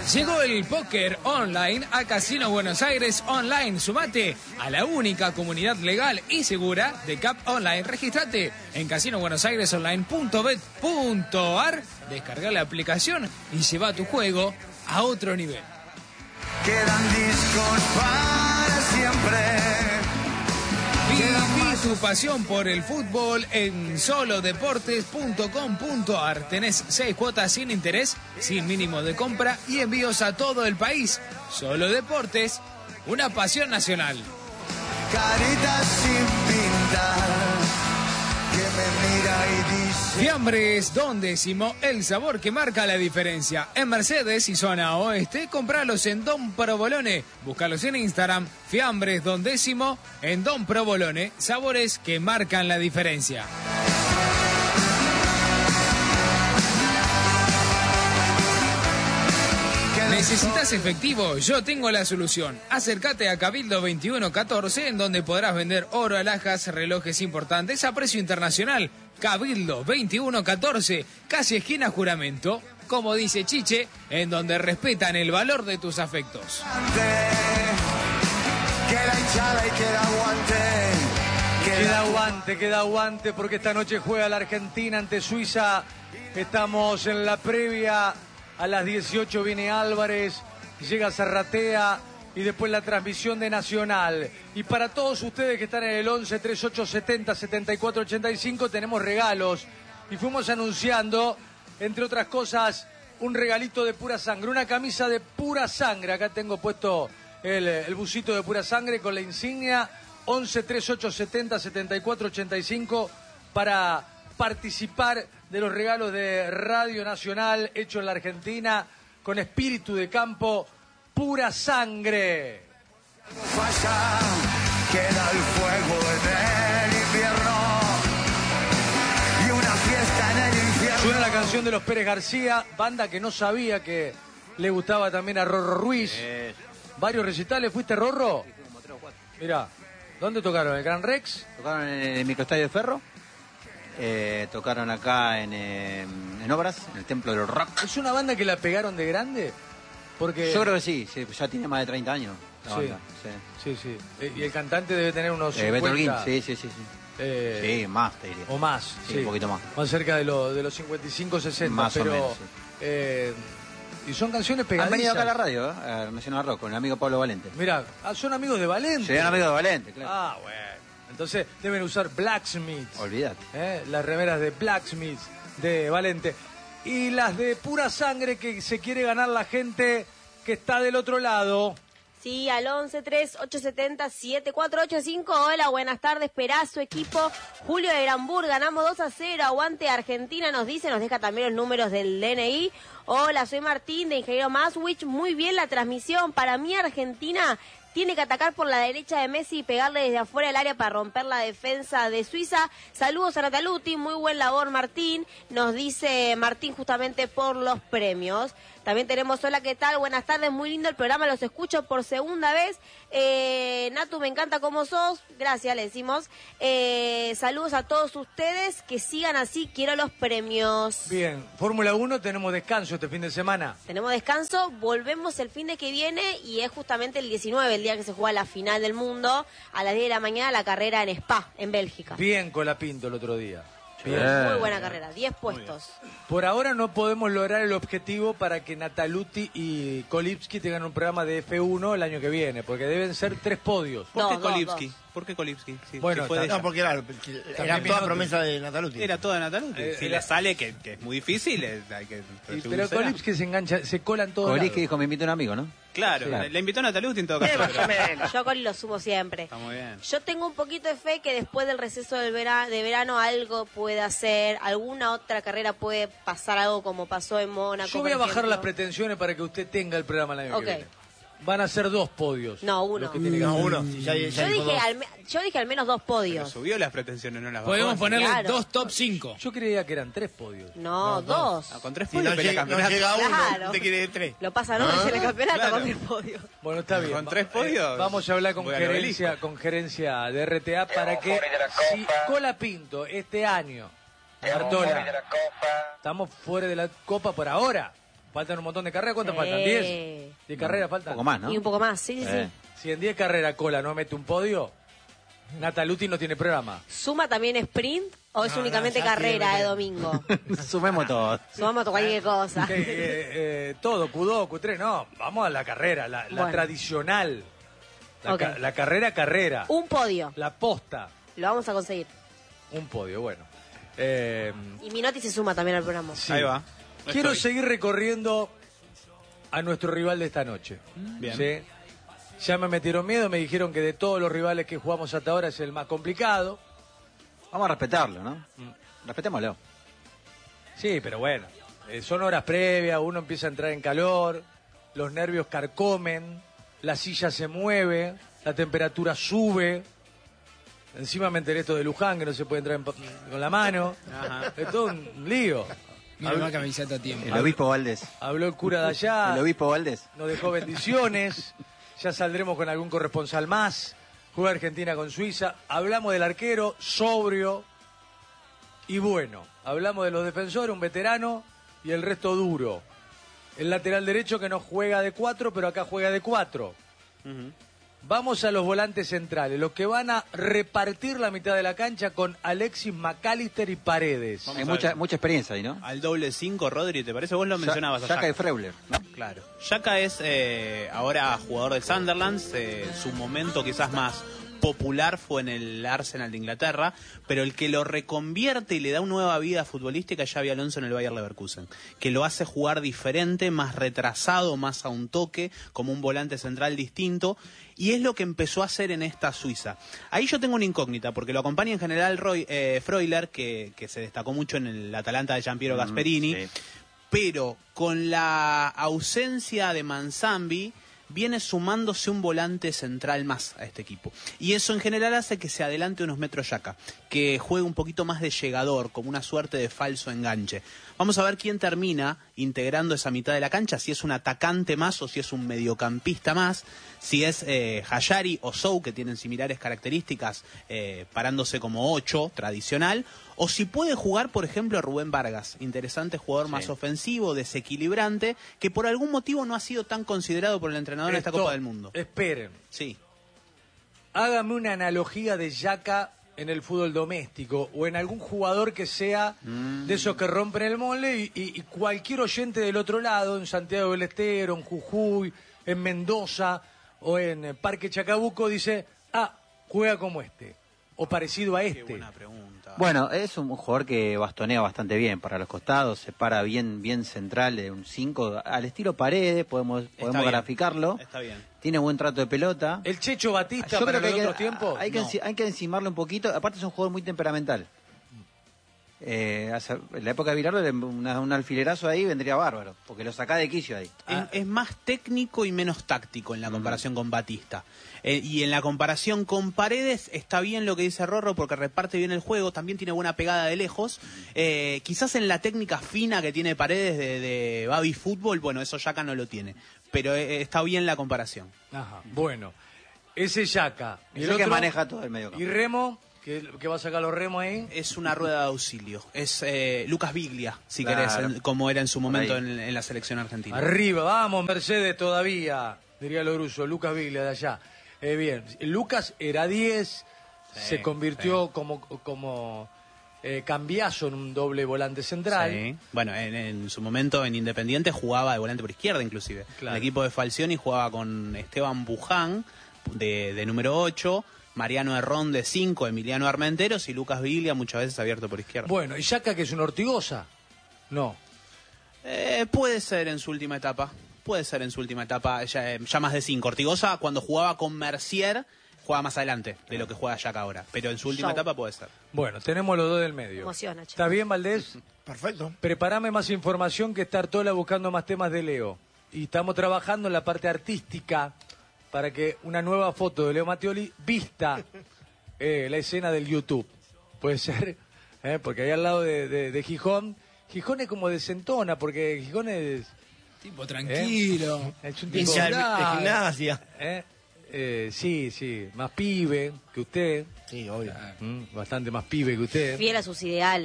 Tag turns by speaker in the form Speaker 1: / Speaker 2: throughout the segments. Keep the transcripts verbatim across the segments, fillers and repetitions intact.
Speaker 1: Llegó el póker online a Casino Buenos Aires Online. Sumate a la única comunidad legal y segura de C A P Online. Regístrate en casino buenos aires online punto bet punto ar, descarga la aplicación y lleva tu juego a otro nivel.
Speaker 2: Quedan discos para siempre.
Speaker 1: Viví tu pasión por el fútbol en solo deportes punto com punto ar. Tenés seis cuotas sin interés, sin mínimo de compra y envíos a todo el país. Solo Deportes, una pasión nacional.
Speaker 2: Caritas sin pintar, que me mira y dice...
Speaker 1: Fiambres Don Décimo, el sabor que marca la diferencia. En Mercedes y zona oeste, compralos en Don Provolone. Búscalos en Instagram, Fiambres Don Décimo, en Don Provolone. Sabores que marcan la diferencia. ¿Necesitas efectivo? Yo tengo la solución. Acércate a Cabildo veintiuno catorce, en donde podrás vender oro, alhajas, relojes importantes a precio internacional. Cabildo veintiuno catorce, casi esquina Juramento. Como dice Chiche, en donde respetan el valor de tus afectos.
Speaker 2: Queda hinchada y queda aguante.
Speaker 3: Queda aguante, queda aguante, porque esta noche juega la Argentina ante Suiza. Estamos en la previa. A las dieciocho viene Álvarez, llega Zarratea y después la transmisión de Nacional. Y para todos ustedes que están en el once, treinta y ocho, setenta, setenta y cuatro, ochenta y cinco tenemos regalos. Y fuimos anunciando, entre otras cosas, un regalito de Pura Sangre, una camisa de Pura Sangre. Acá tengo puesto el, el busito de Pura Sangre con la insignia. once, treinta y ocho, setenta, setenta y cuatro, ochenta y cinco para participar de los regalos de Radio Nacional hecho en la Argentina con espíritu de campo, Pura Sangre.
Speaker 2: Falla, queda el fuego en el invierno y una fiesta en el infierno.
Speaker 3: Suena la canción de los Pérez García, banda que no sabía que le gustaba también a Rorro Ruiz.
Speaker 4: Eso.
Speaker 3: ¿Varios recitales? ¿Fuiste, Rorro?
Speaker 4: Sí, como tres o cuatro.
Speaker 3: Mirá, ¿dónde tocaron? ¿El Gran Rex?
Speaker 4: Tocaron en el microestadio de Ferro. Eh, tocaron acá en, eh, en Obras, en el Templo del Rock.
Speaker 3: ¿Es una banda que la pegaron de grande? Porque...
Speaker 4: Yo creo que sí, sí, ya tiene más de treinta años. La
Speaker 3: Sí.
Speaker 4: banda, sí.
Speaker 3: Sí, sí. Eh, Y el cantante debe tener unos
Speaker 4: Eh, Beto Holguín,
Speaker 3: cincuenta...
Speaker 4: sí, sí, sí. sí.
Speaker 3: eh,
Speaker 4: Sí, más te diría.
Speaker 3: O más,
Speaker 4: Sí,
Speaker 3: sí.
Speaker 4: un poquito más.
Speaker 3: Más cerca de, lo, de los cincuenta y cinco, sesenta.
Speaker 4: Más o
Speaker 3: pero,
Speaker 4: menos, sí.
Speaker 3: eh, y son canciones
Speaker 4: Han
Speaker 3: pegadizas.
Speaker 4: venido acá a la radio, ¿eh? A Nacional Rock, con el amigo Pablo Valente.
Speaker 3: Mirá, ah, son amigos de Valente.
Speaker 4: Serían amigos de Valente, claro.
Speaker 3: Ah, bueno. Entonces deben usar Blacksmith.
Speaker 4: Olvídate.
Speaker 3: ¿eh? Las remeras de Blacksmith de Valente. Y las de Pura Sangre que se quiere ganar la gente que está del otro lado.
Speaker 5: Sí, al once, tres, ocho setenta, siete cuatro ocho cinco. Hola, buenas tardes, Perazo, equipo. Julio de Granburg, ganamos dos a cero. Aguante Argentina, nos dice, nos deja también los números del D N I. Hola, soy Martín de Ingeniero Maswich. Muy bien la transmisión. Para mí, Argentina tiene que atacar por la derecha de Messi y pegarle desde afuera del área para romper la defensa de Suiza. Saludos a Nataluti, muy buen labor, Martín. Nos dice Martín justamente por los premios. También tenemos, hola, ¿qué tal? Buenas tardes, muy lindo el programa, los escucho por segunda vez. Eh, Natu, me encanta cómo sos. Gracias, le decimos. Eh, saludos a todos ustedes, que sigan así, quiero los premios.
Speaker 3: Bien, Fórmula uno, tenemos descanso este fin de semana.
Speaker 5: Tenemos descanso, volvemos el fin de que viene y es justamente el diecinueve, el día que se juega la final del mundo, a las diez de la mañana, la carrera en Spa, en Bélgica.
Speaker 3: Bien Colapinto el otro día. Bien.
Speaker 5: Muy buena carrera, diez puestos.
Speaker 3: Por ahora no podemos lograr el objetivo para que Nataluti y Kolipski tengan un programa de F uno el año que viene, porque deben ser tres podios.
Speaker 6: ¿Por qué
Speaker 5: Dos, dos,
Speaker 6: Kolipski?
Speaker 5: dos.
Speaker 6: ¿Por qué Kolipski? Sí,
Speaker 3: Bueno,
Speaker 6: que fue de
Speaker 3: está-
Speaker 6: ella.
Speaker 7: No, porque era, era
Speaker 3: También
Speaker 7: toda
Speaker 3: Menotti.
Speaker 7: promesa de Nataluti.
Speaker 6: Era toda Nataluti.
Speaker 3: Eh,
Speaker 6: si
Speaker 3: era-
Speaker 6: le sale, que, que es muy difícil, eh, hay que...
Speaker 3: Y- pero Kolipski se engancha, se cola en todo lado.
Speaker 4: Kolipski dijo, me invita un amigo, ¿no?
Speaker 6: Claro,
Speaker 4: Claro.
Speaker 6: le invitó a Nataluti en todo caso.
Speaker 5: Yo a Coli lo sumo siempre.
Speaker 6: Está muy bien.
Speaker 5: Yo tengo un poquito de fe que después del receso del vera- de verano algo puede hacer, alguna otra carrera puede pasar algo como pasó en Mónaco.
Speaker 3: Yo voy a
Speaker 5: por
Speaker 3: bajar las
Speaker 5: ejemplo.
Speaker 3: pretensiones para que usted tenga el programa el año
Speaker 5: Ok.
Speaker 3: que viene. Van a ser dos podios.
Speaker 5: No, uno.
Speaker 3: Los que tiene que
Speaker 7: No,
Speaker 3: hacer.
Speaker 7: uno. Si ya, ya
Speaker 5: Yo
Speaker 7: dijo
Speaker 5: dije,
Speaker 7: dos.
Speaker 5: al, me- yo dije al menos dos
Speaker 6: Pero
Speaker 5: podios.
Speaker 6: subió las pretensiones, no las bajó.
Speaker 1: Podemos ponerle
Speaker 5: Claro.
Speaker 1: dos top cinco.
Speaker 3: Yo creía que eran tres podios.
Speaker 5: No, dos.
Speaker 6: Ah, con tres
Speaker 7: Si
Speaker 6: podios
Speaker 7: no,
Speaker 6: pelea
Speaker 7: llega, no
Speaker 6: campeonato.
Speaker 7: llega uno,
Speaker 5: Claro.
Speaker 7: te quiere tres.
Speaker 5: Lo pasa no en el campeonato
Speaker 6: claro.
Speaker 5: con el podio.
Speaker 3: Bueno, está bien.
Speaker 6: Con tres
Speaker 3: Va-
Speaker 6: podios,
Speaker 3: eh, vamos a hablar con
Speaker 6: voy al
Speaker 3: gerencia,
Speaker 6: obelisco.
Speaker 3: con gerencia de R T A para que si Colapinto este año, Bartola, estamos fuera de la Copa por ahora. Faltan un montón de carreras. ¿Cuántas
Speaker 5: Sí.
Speaker 3: faltan? ¿diez? ¿diez carreras faltan?
Speaker 4: Un poco más, ¿no?
Speaker 5: Y un poco más, sí, sí,
Speaker 4: Eh.
Speaker 5: sí.
Speaker 3: Si en diez carreras Cola no mete un podio, Nataluti no tiene programa.
Speaker 5: ¿Suma también sprint o es
Speaker 3: No,
Speaker 5: únicamente
Speaker 3: no, ya
Speaker 5: carrera
Speaker 3: tiene-
Speaker 5: de domingo?
Speaker 4: Sumemos todo.
Speaker 5: Sumamos cualquier cosa.
Speaker 3: Que, eh, eh, todo, Q dos, Q tres, no, vamos a la carrera, la, la
Speaker 5: Bueno.
Speaker 3: tradicional. La,
Speaker 5: Ok.
Speaker 3: ca- la carrera, carrera.
Speaker 5: Un podio.
Speaker 3: La posta.
Speaker 5: Lo vamos a conseguir.
Speaker 3: Un podio, bueno. Eh,
Speaker 5: Y Minotti se suma también al programa.
Speaker 3: sí.
Speaker 6: Ahí va.
Speaker 3: Quiero
Speaker 6: Estoy.
Speaker 3: seguir recorriendo a nuestro rival de esta noche.
Speaker 6: Bien.
Speaker 3: ¿Sí? Ya me metieron miedo, me dijeron que de todos los rivales que jugamos hasta ahora es el más complicado.
Speaker 4: Vamos a respetarlo, ¿no? Respetémoslo.
Speaker 3: Sí, pero bueno, eh, son horas previas, uno empieza a entrar en calor, los nervios carcomen, la silla se mueve, la temperatura sube. Encima me enteré esto de Luján, que no se puede entrar en pa- con la mano.
Speaker 6: Ajá.
Speaker 3: Es todo un lío.
Speaker 1: Mira mal que me avisaste a tiempo.
Speaker 4: El obispo Valdés.
Speaker 3: Habló el cura de allá,
Speaker 4: El obispo Valdés.
Speaker 3: nos dejó bendiciones, ya saldremos con algún corresponsal más. Juega Argentina con Suiza. Hablamos del arquero, sobrio y bueno. Hablamos de los defensores, un veterano y el resto duro. El lateral derecho que no juega de cuatro, pero acá juega de cuatro.
Speaker 6: Ujú.
Speaker 3: Vamos a los volantes centrales, los que van a repartir la mitad de la cancha con Alexis McAllister y Paredes.
Speaker 6: Vamos
Speaker 4: Hay
Speaker 6: a
Speaker 4: mucha,
Speaker 6: ver.
Speaker 4: mucha experiencia ahí, ¿no?
Speaker 6: Al doble cinco, Rodri, ¿te parece? Vos lo mencionabas a
Speaker 4: Yaka y
Speaker 6: Xhaka.
Speaker 4: Freuler, ¿no?
Speaker 6: Claro. Xhaka es eh, ahora jugador del Sunderland. eh, su momento quizás más popular fue en el Arsenal de Inglaterra, pero el que lo reconvierte y le da una nueva vida futbolística es Xabi Alonso en el Bayer Leverkusen, que lo hace jugar diferente, más retrasado, más a un toque, como un volante central distinto, y es lo que empezó a hacer en esta Suiza. Ahí yo tengo una incógnita, porque lo acompaña en general Roy, eh, Freuler, que, que se destacó mucho en el Atalanta de Giampiero
Speaker 4: Mm,
Speaker 6: Gasperini,
Speaker 4: sí.
Speaker 6: pero con la ausencia de Manzambi viene sumándose un volante central más a este equipo. Y eso en general hace que se adelante unos metros Xhaka, que juegue un poquito más de llegador, como una suerte de falso enganche. Vamos a ver quién termina integrando esa mitad de la cancha, si es un atacante más o si es un mediocampista más, si es eh, Hayari o Sou, que tienen similares características, eh, parándose como ocho tradicional, o si puede jugar, por ejemplo, Rubén Vargas, interesante jugador más
Speaker 4: Sí.
Speaker 6: ofensivo, desequilibrante, que por algún motivo no ha sido tan considerado por el entrenador en esta
Speaker 3: Esto,
Speaker 6: Copa del Mundo.
Speaker 3: Esperen,
Speaker 6: Sí.
Speaker 3: hágame una analogía de Yaka en el fútbol doméstico o en algún jugador que sea de esos que rompen el molde y, y- y cualquier oyente del otro lado, en Santiago del Estero, en Jujuy, en Mendoza o en eh, Parque Chacabuco, dice, ah, juega como este o parecido a
Speaker 6: Qué
Speaker 3: este.
Speaker 6: buena pregunta.
Speaker 4: Bueno, es un jugador que bastonea bastante bien para los costados, se para bien bien central de un cinco, al estilo Paredes, podemos
Speaker 6: Está
Speaker 4: podemos
Speaker 6: bien.
Speaker 4: graficarlo.
Speaker 6: Está bien.
Speaker 4: Tiene buen trato de pelota.
Speaker 3: El Checho Batista
Speaker 4: Yo
Speaker 3: para
Speaker 4: creo que
Speaker 3: los
Speaker 4: hay que,
Speaker 3: otros tiempos.
Speaker 4: hay, que
Speaker 3: no.
Speaker 4: enci- hay que encimarlo un poquito. Aparte es un jugador muy temperamental. Eh, hace- en la época de Virardo, una- un alfilerazo ahí vendría bárbaro, porque lo saca de quicio ahí.
Speaker 6: Es, es más técnico y menos táctico en la comparación con Batista. Eh, y en la comparación con Paredes está bien lo que dice Rorro porque reparte bien el juego, también tiene buena pegada de lejos. Eh, quizás en la técnica fina que tiene Paredes de, de baby fútbol, bueno, eso Yaka no lo tiene. Pero eh, está bien la comparación.
Speaker 3: Ajá, bueno, ese Yaka. Y
Speaker 4: Es el que maneja todo el medio campo.
Speaker 3: Y Remo, que, que va a sacar los remos ahí.
Speaker 6: Es una rueda de auxilio. Es eh, Lucas Biglia, si
Speaker 4: Claro.
Speaker 6: querés, en- como era en su momento
Speaker 4: ahí.
Speaker 6: en, en la selección argentina.
Speaker 3: Arriba, vamos, Mercedes todavía, diría Loruso, Lucas Viglia de allá. Eh, bien, Lucas era diez,
Speaker 6: Sí,
Speaker 3: se convirtió
Speaker 6: sí.
Speaker 3: como, como eh, Cambiaso en un doble volante central.
Speaker 6: Sí. Bueno, en, en su momento en Independiente jugaba de volante por izquierda inclusive.
Speaker 3: Claro.
Speaker 6: El equipo de Falcioni jugaba con Esteban Buján de, de número ocho, Mariano Herrón de cinco, Emiliano Armenteros y Lucas Viglia muchas veces abierto por izquierda.
Speaker 3: Bueno, ¿y Yaka que es una ortigosa? No.
Speaker 6: Eh, puede ser en su última etapa, puede ser en su última etapa, ya, eh, ya más de cinco. Ortigosa cuando jugaba con Mercier jugaba más adelante de lo que juega Yaka ahora, pero en su última
Speaker 5: Show.
Speaker 6: etapa puede ser.
Speaker 3: Bueno, tenemos los dos del medio.
Speaker 5: Emociona, che.
Speaker 3: ¿Está bien, Valdés?
Speaker 7: Perfecto.
Speaker 3: Preparame más información que estar Tola buscando más temas de Leo. Y estamos trabajando en la parte artística para que una nueva foto de Leo Mattioli vista eh, la escena del YouTube. Puede ser, eh, porque ahí al lado de, de- de Gijón, Gijón es como desentona, porque Gijón es...
Speaker 1: Tipo tranquilo.
Speaker 3: Es un
Speaker 1: Bien
Speaker 3: tipo-
Speaker 7: Hincha de, de
Speaker 1: soldado.
Speaker 7: gimnasia.
Speaker 3: eh, eh, sí, sí, más pibe que usted,
Speaker 7: Sí, obvio.
Speaker 3: mm, bastante más pibe que usted.
Speaker 5: Fiel a sus ideales.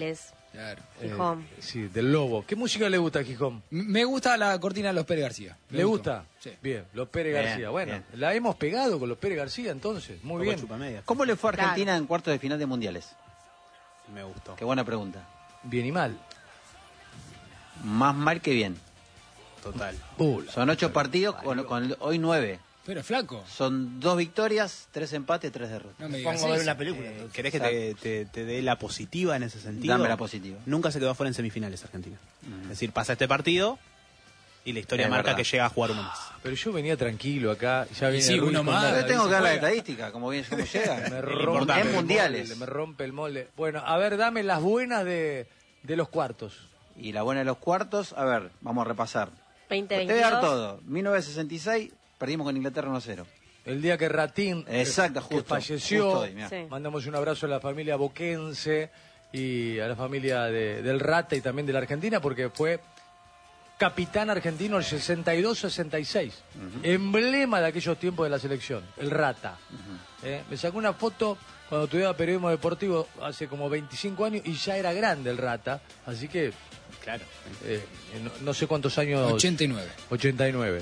Speaker 1: Claro.
Speaker 5: Gijón.
Speaker 3: Eh, sí, del Lobo. ¿Qué música le gusta a Gijón?
Speaker 1: M- Me gusta la cortina de los Pérez García. Me
Speaker 3: ¿Le
Speaker 1: gustó.
Speaker 3: gusta?
Speaker 1: Sí.
Speaker 3: Bien, los Pérez
Speaker 4: Bien,
Speaker 3: García. Bueno,
Speaker 4: bien.
Speaker 3: la hemos pegado con los Pérez García entonces. Muy bien.
Speaker 6: Chupamedias.
Speaker 4: ¿Cómo le fue a Argentina
Speaker 5: Claro.
Speaker 4: en cuartos de final de mundiales?
Speaker 6: Me gustó.
Speaker 4: Qué buena pregunta.
Speaker 3: Bien y mal.
Speaker 4: Más mal que bien.
Speaker 6: Total.
Speaker 3: Uh, la-
Speaker 4: Son ocho partidos, con, con hoy nueve.
Speaker 1: Pero flaco.
Speaker 4: Son dos victorias, tres empates, tres derrotas.
Speaker 1: No me digas
Speaker 7: Pongo a ver
Speaker 1: eso.
Speaker 7: una película.
Speaker 6: Eh,
Speaker 7: entonces.
Speaker 6: ¿Querés que te, te- te dé la positiva en ese sentido?
Speaker 4: Dame la positiva.
Speaker 6: Nunca se quedó afuera en semifinales Argentina. Es decir, pasa este partido y la historia
Speaker 4: Es
Speaker 6: marca
Speaker 4: verdad.
Speaker 6: que llega a jugar uno más.
Speaker 3: Pero yo venía tranquilo acá. Ya viene
Speaker 1: sí,
Speaker 3: Ruiz
Speaker 1: uno
Speaker 3: con
Speaker 1: más.
Speaker 3: la-
Speaker 4: Yo tengo que dar la
Speaker 1: juega.
Speaker 4: estadística, como bien cómo llega.
Speaker 3: Me
Speaker 4: En
Speaker 3: rompe el
Speaker 4: mundiales.
Speaker 3: molde, me rompe el molde. Bueno, a ver, dame las buenas de, de los cuartos.
Speaker 4: Y la buena de los cuartos, a ver, vamos a repasar.
Speaker 5: veinte
Speaker 4: Te voy a dar
Speaker 5: veintidós.
Speaker 4: todo. mil novecientos sesenta y seis, perdimos con Inglaterra uno a cero.
Speaker 3: El día que Ratín eh,
Speaker 4: Exacto,
Speaker 3: que
Speaker 4: justo,
Speaker 3: falleció,
Speaker 4: justo hoy, mirá.
Speaker 5: Sí.
Speaker 3: mandamos un abrazo a la familia boquense y a la familia de- del Rata y también de la Argentina, porque fue capitán argentino el sesenta y dos sesenta y seis, emblema de aquellos tiempos de la selección, el Rata. Eh, me sacó una foto cuando estudiaba periodismo deportivo hace como veinticinco años y ya era grande el Rata, así que
Speaker 6: Claro.
Speaker 3: eh, no, no sé cuántos años...
Speaker 1: ochenta y nueve.
Speaker 3: ochenta y nueve.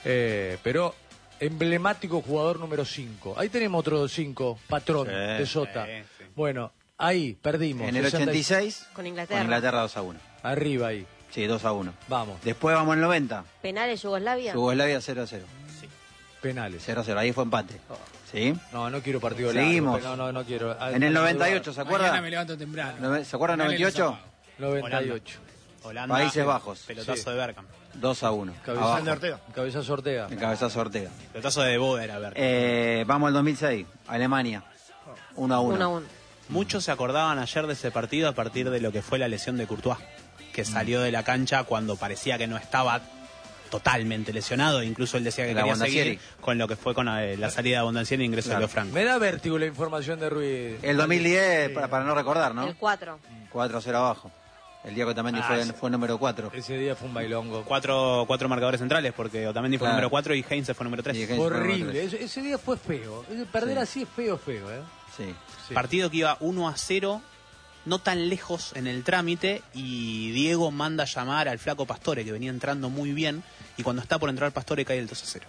Speaker 3: Eh, pero emblemático jugador número cinco. Ahí tenemos otro cinco, patrón
Speaker 4: Sí.
Speaker 3: de Sota.
Speaker 6: Sí, sí.
Speaker 3: Bueno, ahí perdimos.
Speaker 4: En el
Speaker 3: sesenta y-
Speaker 4: ochenta y seis,
Speaker 5: Con Inglaterra.
Speaker 4: con Inglaterra dos a uno.
Speaker 3: Arriba ahí.
Speaker 4: Sí, dos a uno.
Speaker 3: Vamos,
Speaker 4: Después vamos al noventa,
Speaker 5: Penales Yugoslavia.
Speaker 4: Yugoslavia cero a cero.
Speaker 3: penales.
Speaker 4: cero a cero, ahí fue empate. ¿Sí?
Speaker 3: No, no quiero partido
Speaker 4: Seguimos.
Speaker 3: largo. No, no, no quiero. Ah,
Speaker 4: En el
Speaker 3: no,
Speaker 4: noventa y ocho, ¿se
Speaker 1: Mañana me
Speaker 4: acuerda?
Speaker 1: levanto temprano.
Speaker 4: Nove- ¿Se acuerdan
Speaker 1: Dale
Speaker 4: noventa y ocho?
Speaker 1: los zapatos.
Speaker 3: noventa y ocho.
Speaker 6: Holanda,
Speaker 4: Países Bajos.
Speaker 6: Pelotazo
Speaker 3: Sí.
Speaker 6: de Bergkamp.
Speaker 4: dos a uno.
Speaker 3: Cabezazo
Speaker 4: Abajo.
Speaker 7: Ortega.
Speaker 3: Cabezazo Ortega.
Speaker 4: En cabezazo Ortega.
Speaker 6: Pelotazo de Boda era Bergkamp.
Speaker 4: Eh, vamos al dos mil seis, Alemania. uno a uno.
Speaker 5: uno a uno.
Speaker 6: Muchos se acordaban ayer de ese partido a partir de lo que fue la lesión de Courtois, que salió de la cancha cuando parecía que no estaba totalmente lesionado, incluso él decía que
Speaker 4: La
Speaker 6: quería
Speaker 4: Bondancieri.
Speaker 6: seguir con lo que fue con eh, la salida de Bondancieri e ingreso
Speaker 4: Claro.
Speaker 6: de Leo Franco.
Speaker 3: Me da vértigo la información de Ruiz.
Speaker 4: El dos mil diez, para, para no recordar, ¿no?
Speaker 5: El cuatro.
Speaker 4: cuatro a cero abajo. El Diego Otamendi
Speaker 6: Ah,
Speaker 4: fue,
Speaker 6: sí.
Speaker 4: fue número cuatro.
Speaker 3: Ese día fue un bailongo.
Speaker 6: Cuatro, cuatro marcadores centrales, porque Otamendi fue
Speaker 4: Claro.
Speaker 6: número cuatro y Heinze fue número tres.
Speaker 4: Y Heinze fue número
Speaker 3: Horrible.
Speaker 4: tres.
Speaker 3: Ese, ese día fue feo. Perder
Speaker 4: Sí.
Speaker 3: así es feo, feo, ¿eh?
Speaker 4: Sí.
Speaker 3: Sí.
Speaker 6: Partido que iba uno a cero, no tan lejos en el trámite, y Diego manda a llamar al flaco Pastore, que venía entrando muy bien, y cuando está por entrar Pastore cae el dos a cero.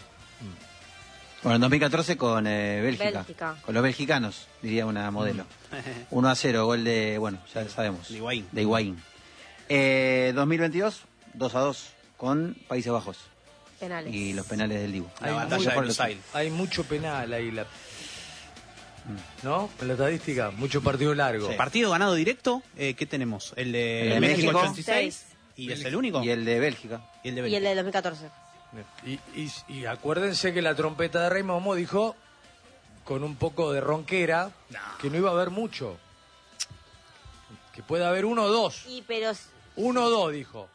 Speaker 4: Bueno, en dos mil catorce con eh, Bélgica.
Speaker 5: Bélgica.
Speaker 4: Con los belgicanos, diría una modelo. uno a cero, gol de, bueno, ya sabemos.
Speaker 6: De Higuaín.
Speaker 4: De Higuaín. Eh, dos mil veintidós, dos a dos con Países Bajos.
Speaker 5: Penales.
Speaker 4: Y los penales del Dibu.
Speaker 6: La
Speaker 3: Hay
Speaker 6: batalla
Speaker 3: mucho-
Speaker 6: de Lusail.
Speaker 3: Hay mucho penal ahí. La... ¿No? En la estadística, mucho partido largo.
Speaker 4: Sí.
Speaker 6: Partido ganado directo, eh, ¿qué tenemos? El de,
Speaker 4: El de
Speaker 6: México,
Speaker 4: México.
Speaker 6: ochenta y seis, y es el único.
Speaker 4: Y el de Bélgica.
Speaker 6: Y el de
Speaker 5: Y el
Speaker 6: Bélgica.
Speaker 5: de dos mil catorce.
Speaker 3: Y, y- y acuérdense que la trompeta de Rey Momo dijo, con un poco de ronquera, que no iba a haber mucho. Que puede haber uno o dos.
Speaker 5: Y pero
Speaker 3: Uno o dos, dijo.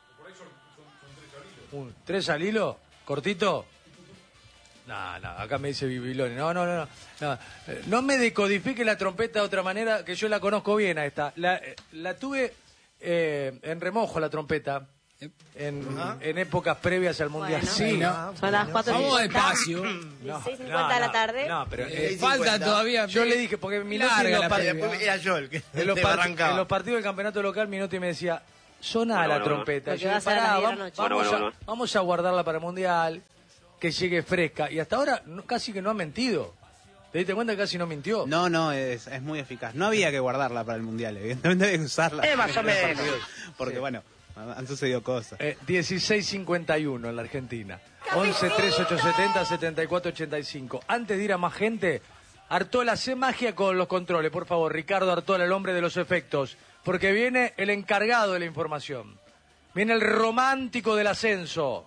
Speaker 3: Un- ¿Tres al hilo? ¿Cortito? No, no, acá me dice Bibiloni. No, no, no, no. No, Eh, no me decodifique la trompeta de otra manera, que yo la conozco bien a esta. La, eh, la tuve eh, en remojo la trompeta. En, en épocas previas al Mundial.
Speaker 5: Bueno.
Speaker 3: Sí.
Speaker 1: No.
Speaker 5: son las cuatro
Speaker 1: Vamos
Speaker 5: cincuenta.
Speaker 1: despacio.
Speaker 5: dieciséis cincuenta de la tarde.
Speaker 3: No, pero
Speaker 1: Eh,
Speaker 3: eh,
Speaker 1: falta todavía.
Speaker 3: yo le dije, porque Minotti
Speaker 1: Larga
Speaker 3: en los,
Speaker 1: la
Speaker 3: par-
Speaker 1: previa.
Speaker 7: Después era yo el que
Speaker 3: en los
Speaker 7: te
Speaker 3: part-
Speaker 7: arrancaba.
Speaker 3: en los partidos del campeonato local, Minotti me decía, soná
Speaker 8: Bueno,
Speaker 3: la
Speaker 8: bueno,
Speaker 3: trompeta.
Speaker 5: bueno.
Speaker 3: Yo
Speaker 5: Lo que
Speaker 3: dije,
Speaker 5: va a ser a las
Speaker 3: pará,
Speaker 5: diez de la
Speaker 3: vamos,
Speaker 5: noche.
Speaker 3: vamos
Speaker 8: Bueno,
Speaker 3: a,
Speaker 8: bueno, bueno.
Speaker 3: vamos a guardarla para el Mundial, que llegue fresca. Y hasta ahora no- casi que no ha mentido. ¿Te diste cuenta que casi no mintió?
Speaker 6: No, no, es, es muy eficaz. No había que guardarla para el Mundial, evidentemente había que usarla.
Speaker 7: Eh, más o menos.
Speaker 6: Porque bueno, han sucedido cosas.
Speaker 3: Eh, dieciséis cincuenta y uno en la Argentina. once tres ocho setenta setenta y cuatro ochenta y cinco. Antes de ir a más gente, Artola, hace magia con los controles, por favor. Ricardo Artola, el hombre de los efectos. Porque viene el encargado de la información. Viene el romántico del ascenso.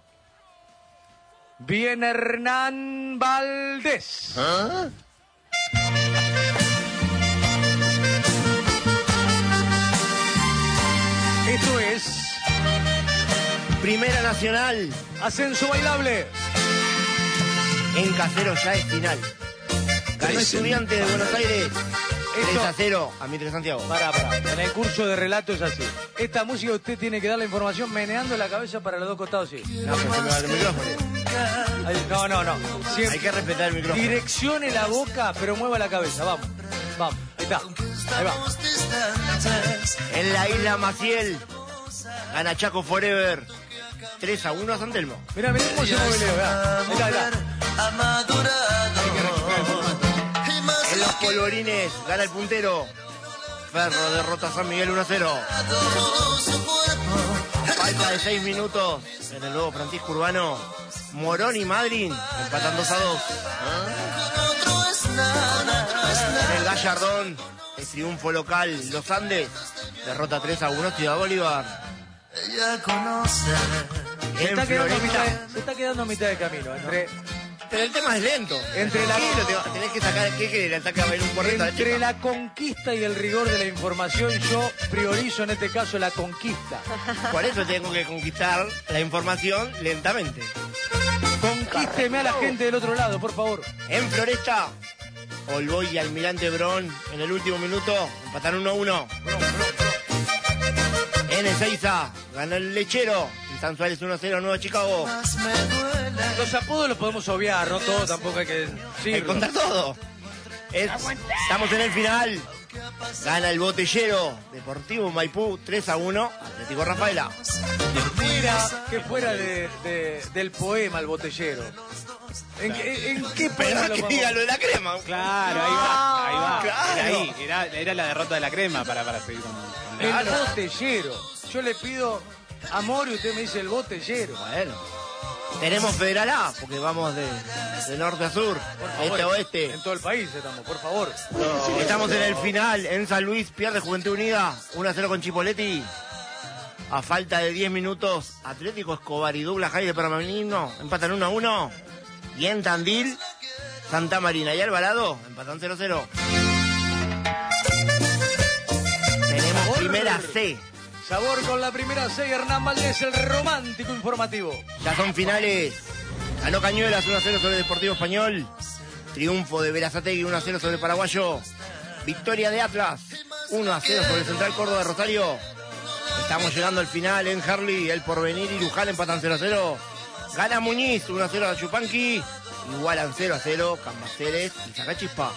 Speaker 3: Viene Hernán Valdés. Esto es
Speaker 7: Primera Nacional,
Speaker 3: Ascenso Bailable.
Speaker 7: en Casero ya es final. Ganó Estudiantes de Buenos Aires tres a cero a Mitre Santiago.
Speaker 3: Pará, pará. En el curso de relato es así. Esta música usted tiene que dar la información meneando la cabeza para los dos costados, sí.
Speaker 7: No, pues se me va el micrófono.
Speaker 3: Ahí, no, no, no. Siempre
Speaker 7: Hay que respetar el micrófono.
Speaker 3: direccione la boca, pero mueva la cabeza. Vamos, vamos. Ahí está. Ahí va.
Speaker 7: En la isla Maciel, gana Chaco Forever, tres a uno a San Telmo.
Speaker 3: Mirá, mirá cómo se mueve Leo, mirá. Ahí está, ahí está.
Speaker 7: En los polvorines, gana el puntero. Ferro derrota a San Miguel uno a cero. Falta de seis minutos en el nuevo Francisco Urbano. Morón y Madryn empatan dos a dos. En el Gallardón, el triunfo local, Los Andes derrota tres a uno Ciudad Bolívar.
Speaker 3: Se está, quedando a mitad, se está quedando a mitad de camino. Entre,
Speaker 7: Pero el tema es lento.
Speaker 3: Entre la-
Speaker 7: Te- tenés que sacar ¿qué que le ataca a ver un correcto a la
Speaker 3: entre
Speaker 7: chica.
Speaker 3: la conquista y el rigor de la información, yo priorizo en este caso la conquista.
Speaker 7: Por eso tengo que conquistar la información lentamente.
Speaker 3: Conquísteme a la gente del otro lado, por favor.
Speaker 7: En Floresta, Olboy y Almirante Brón en el último minuto empataron uno a uno. En Ezeiza, ganó el Lechero y San Suárez uno a cero Nueva Chicago.
Speaker 3: Los apodos los podemos obviar, no todo, tampoco hay que... Sí,
Speaker 7: Hay que contar todo. Es- estamos en el final. Gana el Botellero, Deportivo Maipú tres a uno Atlético Rafaela.
Speaker 3: mira que fuera de, de- del poema El Botellero. ¿En, qué- en qué
Speaker 7: Pero
Speaker 3: poema lo
Speaker 7: que
Speaker 3: podemos-
Speaker 7: diga lo de la crema.
Speaker 6: Claro, ahí va, ahí va.
Speaker 7: Claro.
Speaker 6: Era ahí, era, era la derrota de la crema para, para seguir con... con
Speaker 3: El
Speaker 6: la-
Speaker 3: Botellero. Yo le pido amor y usted me dice El Botellero.
Speaker 7: Bueno. Tenemos Federal A, porque vamos de, de norte a sur,
Speaker 3: Por favor,
Speaker 7: este a oeste.
Speaker 3: En todo el país estamos, por favor.
Speaker 7: Estamos en el final, en San Luis, pierde Juventud Unida, uno a cero con Chipoletti. A falta de diez minutos, Atlético Escobar y Douglas High de Permanino empatan uno a uno. Y en Tandil, Santa Marina y Alvarado empatan cero a cero. Tenemos
Speaker 3: Sabor.
Speaker 7: primera C.
Speaker 3: Sabor con la primera C, Hernán Valdés, el romántico informativo.
Speaker 7: Ya son finales. Ganó Cañuelas uno a cero sobre Deportivo Español. Triunfo de Berazategui uno a cero sobre Paraguayo. Victoria de Atlas uno a cero sobre Central Córdoba de Rosario. Estamos llegando al final en Harley. El Porvenir y Luján empatan cero a cero. Gana Muñiz uno a cero a Chupanqui. Igualan cero a cero Cambaceres y Sacachispa.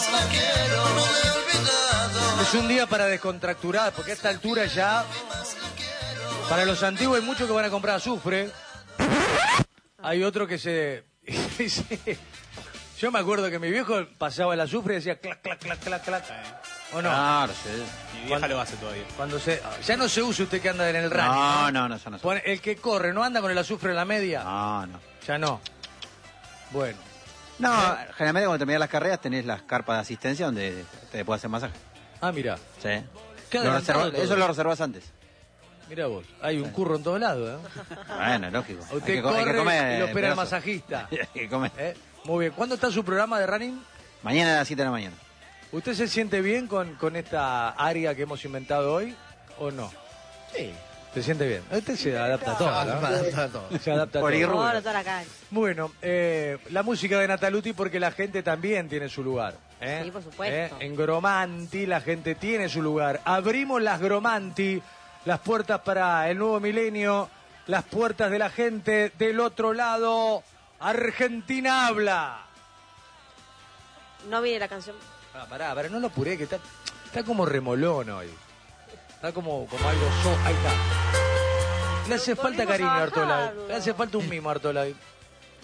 Speaker 3: Es un día para descontracturar, porque a esta altura ya, para los antiguos hay muchos que van a comprar azufre. Hay otro que se... Yo me acuerdo que mi viejo pasaba el azufre y decía clac, clac, clac, clac, clac. ¿O no?
Speaker 4: Claro, sí.
Speaker 6: Mi vieja lo hace todavía.
Speaker 3: Cuando se... Ya no se usa usted que anda en el running.
Speaker 4: No, no, no, eso no se-
Speaker 3: Pone- El que corre, ¿no anda con el azufre en la media?
Speaker 4: No, no.
Speaker 3: Ya no. Bueno.
Speaker 4: No, generalmente cuando terminas las carreras tenés las carpas de asistencia donde te puedes hacer masaje.
Speaker 3: Ah, mira.
Speaker 4: Sí.
Speaker 3: Qué
Speaker 4: Lo
Speaker 3: adelantado
Speaker 4: reserva-
Speaker 3: todo.
Speaker 4: eso lo reservas antes.
Speaker 3: Mira vos. Hay un curro en todos lados, ¿eh?
Speaker 4: Bueno, lógico.
Speaker 3: Usted
Speaker 4: Hay que, co-
Speaker 3: corre
Speaker 4: hay que comer.
Speaker 3: y lo espera el
Speaker 4: pedazo.
Speaker 3: masajista.
Speaker 4: Hay que comer.
Speaker 3: ¿Eh? Muy bien. ¿Cuándo está su programa de running?
Speaker 4: Mañana a las siete de la mañana.
Speaker 3: ¿Usted se siente bien con, con esta área que hemos inventado hoy o no?
Speaker 7: Sí.
Speaker 3: ¿Se siente bien? Usted se adapta a todo, ¿no? Se adapta a
Speaker 4: Por
Speaker 3: todo.
Speaker 4: irrubro.
Speaker 5: Ahora toda la calle.
Speaker 3: Bueno, eh, la música de Nataluti porque la gente también tiene su lugar. ¿eh?
Speaker 5: Sí, por supuesto.
Speaker 3: ¿Eh? En Gromanti la gente tiene su lugar. Abrimos las Gromanti, las puertas para el nuevo milenio, las puertas de la gente del otro lado. Argentina habla.
Speaker 5: No viene la canción.
Speaker 3: Ah, pará, pará, no lo apuré, que está, está como remolón hoy. Está como, como algo so... Ahí está. Le hace falta
Speaker 5: Volvimos
Speaker 3: cariño
Speaker 5: a
Speaker 3: a Artola.
Speaker 5: bajarlo.
Speaker 3: Le hace falta un mimo a Artola.